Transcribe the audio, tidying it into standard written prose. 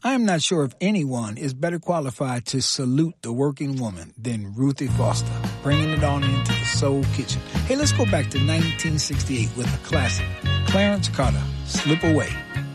I am not sure if anyone is better qualified to salute the working woman than Ruthie Foster, bringing it on into the soul kitchen. Hey, let's go back to 1968 with a classic, Clarence Carter, Slip Away.